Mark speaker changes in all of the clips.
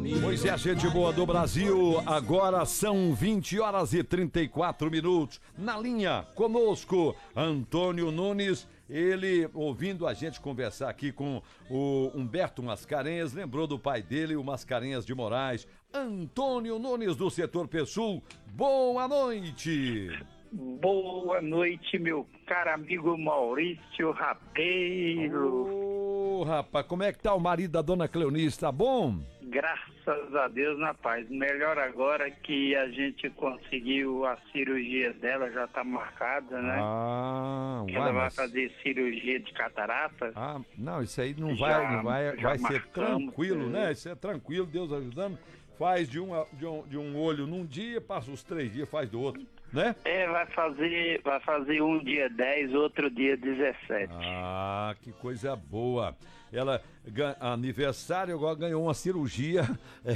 Speaker 1: Pois é, gente boa do Brasil, agora são 20 horas e 34 minutos. Na linha, conosco, Antônio Nunes. Ele, ouvindo a gente conversar aqui com o Humberto Mascarenhas, lembrou do pai dele, o Mascarenhas de Moraes. Antônio Nunes, do setor Pessul, boa noite.
Speaker 2: Boa noite, meu caro amigo Maurício Rabeiro.
Speaker 1: Ô, rapaz, como é que tá o marido da dona Cleonice, tá bom?
Speaker 2: Graças a Deus, na paz. Melhor agora que a gente conseguiu a cirurgia dela, já tá marcada, né? Que ela vai fazer cirurgia de catarata.
Speaker 1: Ah, não, isso aí não
Speaker 2: Já
Speaker 1: vai ser
Speaker 2: marcamos,
Speaker 1: tranquilo, né? Isso é tranquilo, Deus ajudando. Faz de um olho num dia, passa os 3 dias, faz do outro, né?
Speaker 2: Vai fazer um dia 10, outro dia 17.
Speaker 1: Ah, que coisa boa. Ela, aniversário, agora ganhou uma cirurgia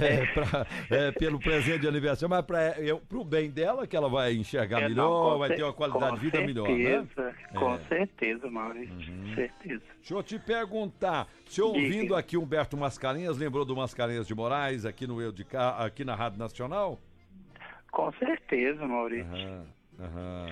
Speaker 1: pelo presente de aniversário, mas pro bem dela, que ela vai enxergar melhor, vai ter uma qualidade de vida melhor, né?
Speaker 2: Com certeza, Maurício, certeza.
Speaker 1: Deixa eu te perguntar, se ouvindo aqui Humberto Mascarenhas, lembrou do Mascarenhas de Moraes, aqui no aqui na Rádio Nacional?
Speaker 2: Com certeza, Maurício.
Speaker 1: Aham.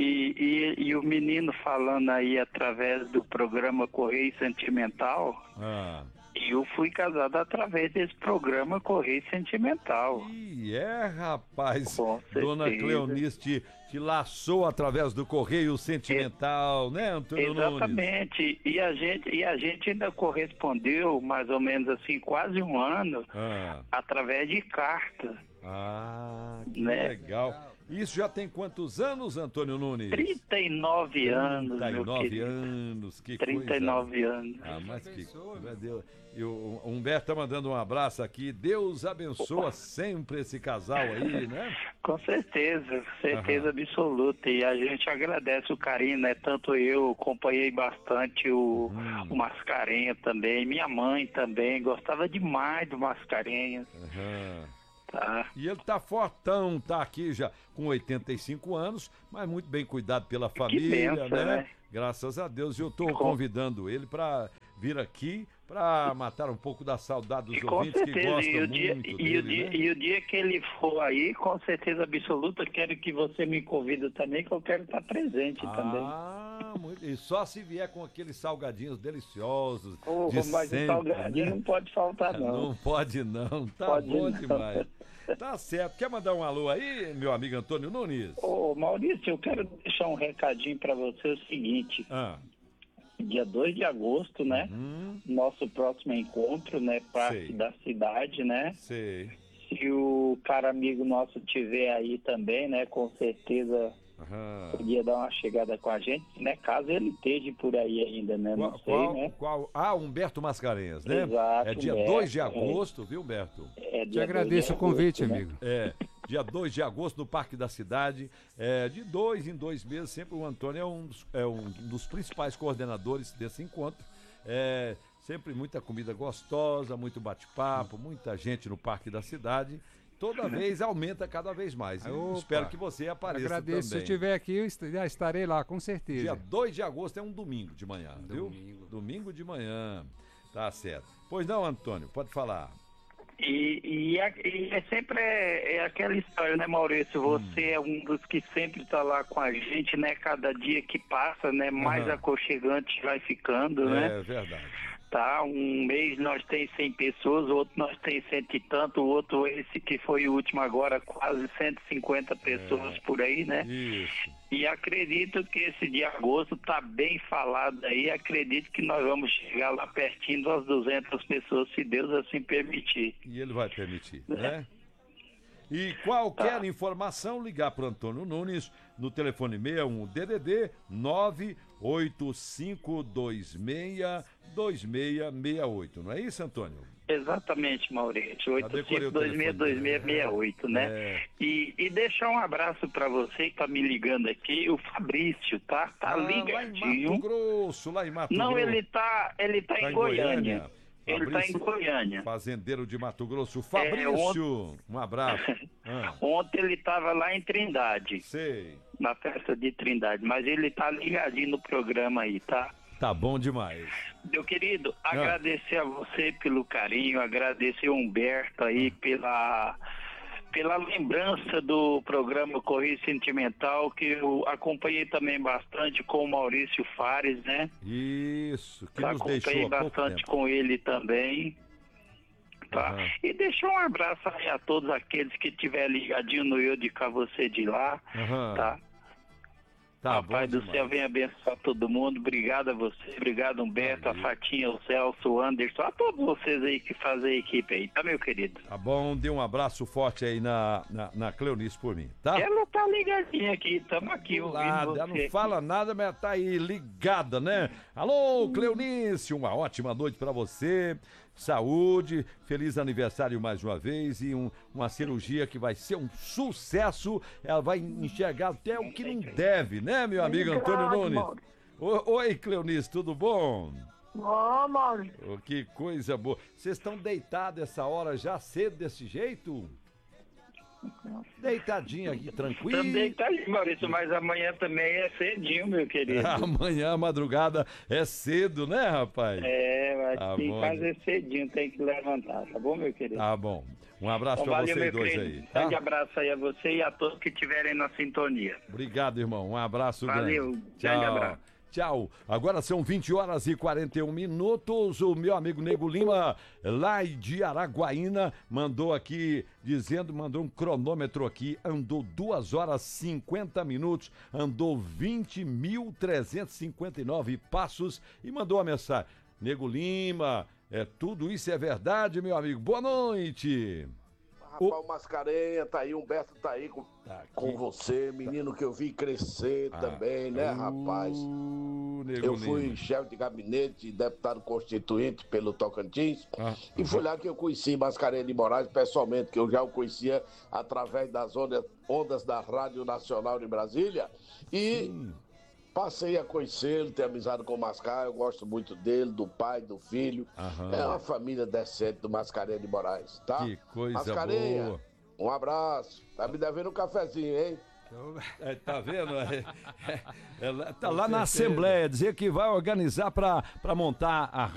Speaker 2: E o menino falando aí através do programa Correio Sentimental, eu fui casado através desse programa Correio Sentimental.
Speaker 1: Rapaz,
Speaker 2: Com
Speaker 1: dona
Speaker 2: certeza.
Speaker 1: Cleonice te laçou através do Correio Sentimental, né, Antônio Nunes?
Speaker 2: Exatamente, e a gente ainda correspondeu mais ou menos assim, quase um ano, através de carta.
Speaker 1: Que
Speaker 2: né?
Speaker 1: legal. Isso já tem quantos anos, Antônio Nunes?
Speaker 2: 39 anos, meu
Speaker 1: 39
Speaker 2: querido.
Speaker 1: anos, que
Speaker 2: 39
Speaker 1: coisa.
Speaker 2: anos.
Speaker 1: Mas que... Meu Deus. E o Humberto tá mandando um abraço aqui. Deus abençoa sempre esse casal aí, né?
Speaker 2: Com certeza absoluta. E a gente agradece o carinho, né? Tanto eu acompanhei bastante o Mascarenhas também. Minha mãe também gostava demais do Mascarenhas. Tá.
Speaker 1: E ele tá fortão, tá aqui já com 85 anos, mas muito bem cuidado pela família,
Speaker 2: benção, né?
Speaker 1: Graças a Deus. Eu tô convidando ele para vir aqui para matar um pouco da saudade dos ouvintes que gostam muito dele, né?
Speaker 2: E o dia que ele for aí, com certeza absoluta, quero que você me convida também, que eu quero estar presente também.
Speaker 1: E só se vier com aqueles salgadinhos deliciosos.
Speaker 2: Mas
Speaker 1: sempre,
Speaker 2: o salgadinho não pode faltar, não.
Speaker 1: Não pode não, tá
Speaker 2: pode
Speaker 1: bom
Speaker 2: não.
Speaker 1: demais. Tá certo. Quer mandar um alô aí, meu amigo Antônio Nunes?
Speaker 2: Ô, Maurício, eu quero deixar um recadinho para você, o seguinte. Dia 2 de agosto, né? Nosso próximo encontro, né? Parque da cidade, né?
Speaker 1: Sei.
Speaker 2: Se o cara amigo nosso tiver aí também, né? Com certeza podia dar uma chegada com a gente, né? Caso ele esteja por aí ainda, né? Não sei, né?
Speaker 1: Humberto Mascarenhas, né?
Speaker 2: Exato,
Speaker 1: é dia 2 de agosto, viu, Humberto?
Speaker 3: Te agradeço o convite,
Speaker 2: né?
Speaker 3: amigo.
Speaker 1: Dia 2 de agosto no Parque da Cidade, de 2 em 2 meses, sempre o Antônio é um dos principais coordenadores desse encontro. Sempre muita comida gostosa, muito bate-papo, muita gente no Parque da Cidade. Toda vez aumenta cada vez mais. Espero que você apareça
Speaker 3: Agradeço.
Speaker 1: também.
Speaker 3: Se eu estiver aqui, eu estarei lá, com certeza.
Speaker 1: Dia 2 de agosto é um domingo de manhã, viu? Domingo de manhã. Tá certo. Pois não, Antônio, pode falar.
Speaker 2: E é sempre aquela história, né, Maurício? Você é um dos que sempre tá lá com a gente, né? Cada dia que passa, né? Mais aconchegante vai ficando, né?
Speaker 1: É verdade.
Speaker 2: Tá, um mês nós tem 100 pessoas, outro nós tem 100 e tanto, o outro, esse que foi o último agora, quase 150 pessoas por aí, né?
Speaker 1: Isso.
Speaker 2: E acredito que esse de agosto tá bem falado aí, acredito que nós vamos chegar lá pertinho das 200 pessoas, se Deus assim permitir.
Speaker 1: E ele vai permitir, né? E qualquer informação, ligar para o Antônio Nunes no telefone 61 DDD 985262668. Não é isso, Antônio?
Speaker 2: Exatamente, Maurício. 85262668, né? E deixar um abraço para você que tá me ligando aqui, o Fabrício, tá? Tá ligadinho.
Speaker 1: Lá em Mato Grosso,
Speaker 2: Não, ele tá em Goiânia. Ele está em Goiânia.
Speaker 1: Fazendeiro de Mato Grosso. Fabrício, um abraço.
Speaker 2: Ontem ele estava lá em Trindade.
Speaker 1: Sei.
Speaker 2: Na festa de Trindade. Mas ele tá ligadinho no programa aí, tá?
Speaker 1: Tá bom demais.
Speaker 2: Meu querido, agradecer a você pelo carinho, agradecer ao Humberto aí pela lembrança do programa Correio Sentimental, que eu acompanhei também bastante com o Maurício Fares, né?
Speaker 1: Isso, que nos deixou
Speaker 2: acompanhei
Speaker 1: há pouco
Speaker 2: bastante
Speaker 1: tempo.
Speaker 2: com ele também. Tá?
Speaker 1: Aham.
Speaker 2: E deixar um abraço aí a todos aqueles que estiverem ligadinho no Eu de Cá Você de Lá,
Speaker 1: Aham.
Speaker 2: tá?
Speaker 1: Tá
Speaker 2: Papai
Speaker 1: bom
Speaker 2: do céu, venha abençoar todo mundo. Obrigado a você, obrigado Humberto, a Fatinha, o Celso, o Anderson, a todos vocês aí que fazem a equipe aí, tá, meu querido?
Speaker 1: Tá bom, dê um abraço forte aí na Cleonice por mim, tá?
Speaker 2: Ela tá ligadinha aqui, estamos aqui ouvindo
Speaker 1: Ela
Speaker 2: você.
Speaker 1: não fala nada, mas tá aí ligada, né? Alô, Cleonice, uma ótima noite pra você. Saúde, feliz aniversário mais uma vez e uma cirurgia que vai ser um sucesso. Ela vai enxergar até o que não deve, né, meu amigo Antônio Nunes? Oi, Cleonice, tudo bom?
Speaker 4: Ó, Mauro.
Speaker 1: Oh, que coisa boa. Vocês estão deitados essa hora já cedo desse jeito? Deitadinho aqui, tranquilo.
Speaker 2: Também tá aí, Maurício, mas amanhã também é cedinho, meu querido.
Speaker 1: Amanhã a madrugada é cedo, né, rapaz?
Speaker 2: Mas
Speaker 1: Tá
Speaker 2: tem que
Speaker 1: bom.
Speaker 2: fazer cedinho, tem que levantar, tá bom, meu querido?
Speaker 1: Tá bom. Um abraço
Speaker 2: Então,
Speaker 1: pra
Speaker 2: valeu,
Speaker 1: vocês
Speaker 2: meu
Speaker 1: dois
Speaker 2: querido.
Speaker 1: aí. Tá?
Speaker 2: Grande abraço aí a você e a todos que estiverem na sintonia.
Speaker 1: Obrigado, irmão. Um abraço
Speaker 2: Valeu,
Speaker 1: grande.
Speaker 2: grande abraço.
Speaker 1: Tchau. Agora são 20 horas e 41 minutos. O meu amigo Nego Lima, lá de Araguaína, mandou um cronômetro aqui, andou 2 horas 50 minutos, andou 20.359 passos e mandou uma mensagem. Nego Lima, tudo isso é verdade, meu amigo? Boa noite.
Speaker 5: Rapaz, o Mascarenha tá aí, Humberto tá aí com você, menino que eu vi crescer também, né, rapaz?
Speaker 1: Nego
Speaker 5: Eu fui
Speaker 1: Lima.
Speaker 5: chefe de gabinete, deputado constituinte pelo Tocantins, e foi lá que eu conheci Mascarenha de Moraes pessoalmente, que eu já o conhecia através das ondas da Rádio Nacional de Brasília, e passei a conhecê-lo, ter amizade com o Mascar, eu gosto muito dele, do pai, do filho. É uma família decente do Mascarenha de Moraes, tá?
Speaker 1: Que coisa
Speaker 5: Mascarenha,
Speaker 1: boa.
Speaker 5: um abraço. Tá me devendo um cafezinho, hein?
Speaker 1: Tá vendo? Tá lá na Assembleia, dizer que vai organizar para montar